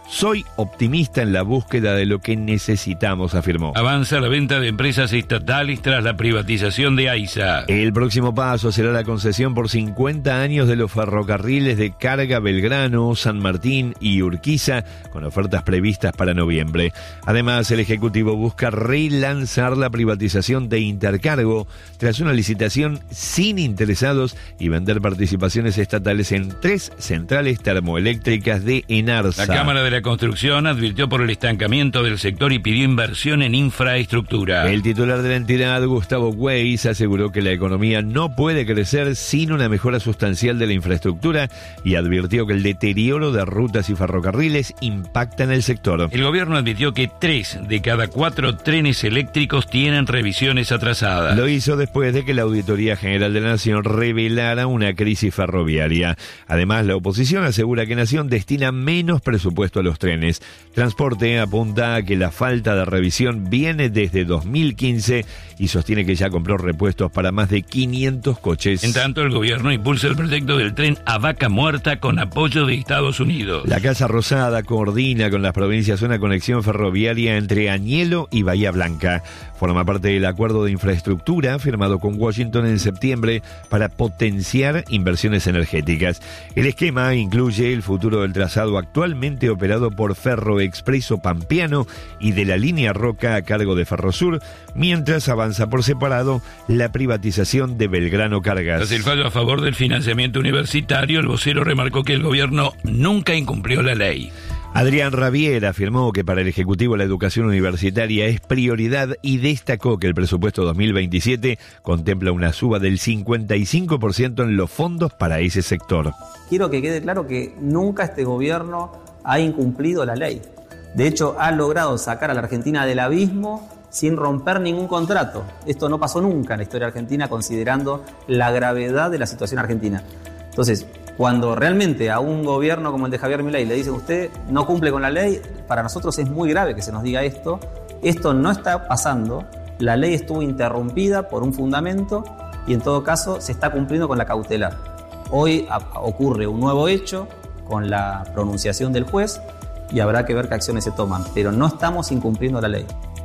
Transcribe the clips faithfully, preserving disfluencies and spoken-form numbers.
Soy optimista en la búsqueda de lo que necesitamos, afirmó. Avanza la venta de empresas estatales tras la privatización de AISA. El próximo paso será la concesión por cincuenta años de los ferrocarriles de carga Belgrano, San Martín y Urquiza, con ofertas previstas para noviembre. Además, el Ejecutivo busca relanzar la privatización de Intercargo tras una licitación sin interesados y vender participaciones estatales en tres centrales termoeléctricas de Enarsa. La Cámara de la Construcción advirtió por el estancamiento del sector y pidió inversión en infraestructura. El titular de la entidad, Gustavo Weiss, aseguró que la economía no puede crecer sin una mejora sustancial de la infraestructura y advirtió que el deterioro de rutas y ferrocarriles impacta en el sector. El gobierno admitió que tres de cada cuatro trenes eléctricos tienen revisiones atrasadas. Lo hizo después de que la Auditoría General de la Nación revelara una crisis ferroviaria. Además, la oposición asegura que Nación destina menos presupuesto a los trenes. Transporte apunta a que la falta de revisión viene desde dos mil quince y sostiene que ya compró repuestos para más de quinientos coches. En tanto, el gobierno impulsa el proyecto del tren a Vaca Muerta con apoyo de Estados Unidos. La Casa Rosada coordina con las provincias una conexión ferroviaria entre Añelo y Bahía Blanca. Forma parte del acuerdo de infraestructura firmado con Washington en septiembre para potenciar inversiones energéticas. El esquema incluye el futuro del trazado actualmente operado por Ferroexpreso Pampeano y de la línea Roca a cargo de Ferrosur, mientras avanza por separado la privatización de Belgrano Cargas. Tras el fallo a favor del financiamiento universitario, el vocero remarcó que el gobierno nunca incumplió la ley. Adrián Rabier afirmó que para el Ejecutivo la educación universitaria es prioridad y destacó que el presupuesto dos mil veintisiete contempla una suba del cincuenta y cinco por ciento en los fondos para ese sector. Quiero que quede claro que nunca este gobierno ha incumplido la ley. De hecho, ha logrado sacar a la Argentina del abismo sin romper ningún contrato. Esto no pasó nunca en la historia argentina, considerando la gravedad de la situación argentina. Entonces, cuando realmente a un gobierno como el de Javier Milei le dicen usted no cumple con la ley, para nosotros es muy grave que se nos diga esto. Esto no está pasando, la ley estuvo interrumpida por un fundamento y en todo caso se está cumpliendo con la cautelar. Hoy a- ocurre un nuevo hecho con la pronunciación del juez y habrá que ver qué acciones se toman, pero no estamos incumpliendo la ley.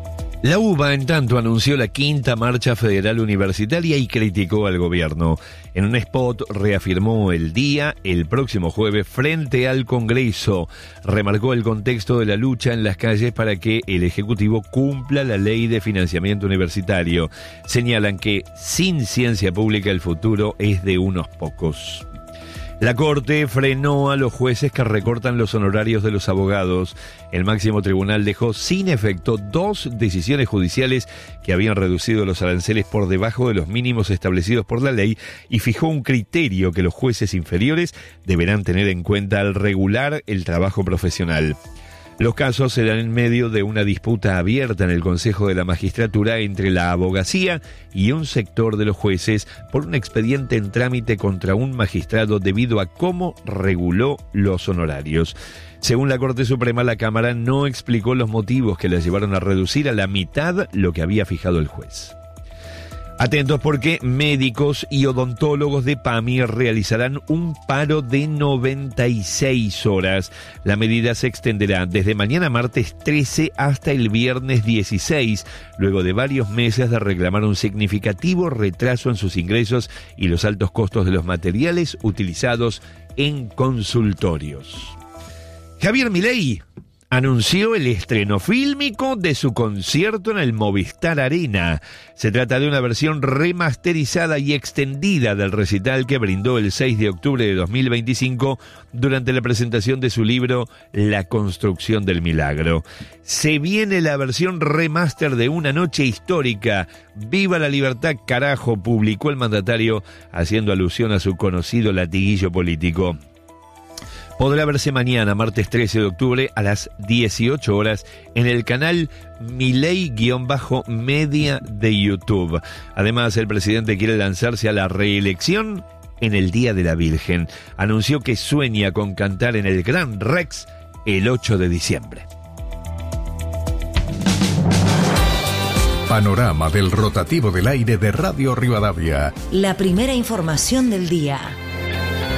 La UBA, en tanto, anunció la quinta marcha federal universitaria y criticó al gobierno. En un spot reafirmó el día, el próximo jueves, frente al Congreso. Remarcó el contexto de la lucha en las calles para que el Ejecutivo cumpla la ley de financiamiento universitario. Señalan que sin ciencia pública el futuro es de unos pocos. La Corte frenó a los jueces que recortan los honorarios de los abogados. El máximo tribunal dejó sin efecto dos decisiones judiciales que habían reducido los aranceles por debajo de los mínimos establecidos por la ley y fijó un criterio que los jueces inferiores deberán tener en cuenta al regular el trabajo profesional. Los casos se dan en medio de una disputa abierta en el Consejo de la Magistratura entre la abogacía y un sector de los jueces por un expediente en trámite contra un magistrado debido a cómo reguló los honorarios. Según la Corte Suprema, la Cámara no explicó los motivos que la llevaron a reducir a la mitad lo que había fijado el juez. Atentos porque médicos y odontólogos de PAMI realizarán un paro de noventa y seis horas. La medida se extenderá desde mañana martes trece hasta el viernes dieciséis, luego de varios meses de reclamar un significativo retraso en sus ingresos y los altos costos de los materiales utilizados en consultorios. Javier Milei anunció el estreno fílmico de su concierto en el Movistar Arena. Se trata de una versión remasterizada y extendida del recital que brindó el seis de octubre de dos mil veinticinco durante la presentación de su libro La construcción del milagro. Se viene la versión remaster de Una noche histórica. ¡Viva la libertad, carajo!, publicó el mandatario, haciendo alusión a su conocido latiguillo político. Podrá verse mañana, martes trece de octubre, a las dieciocho horas, en el canal Milei-Media de YouTube. Además, el presidente quiere lanzarse a la reelección en el Día de la Virgen. Anunció que sueña con cantar en el Gran Rex el ocho de diciembre. Panorama del rotativo del aire de Radio Rivadavia. La primera información del día.